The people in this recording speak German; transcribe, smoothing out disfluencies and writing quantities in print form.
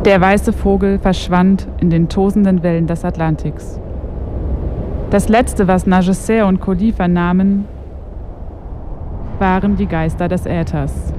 Der weiße Vogel verschwand in den tosenden Wellen des Atlantiks. Das Letzte, was Nageser und Colli vernahmen, waren die Geister des Äthers.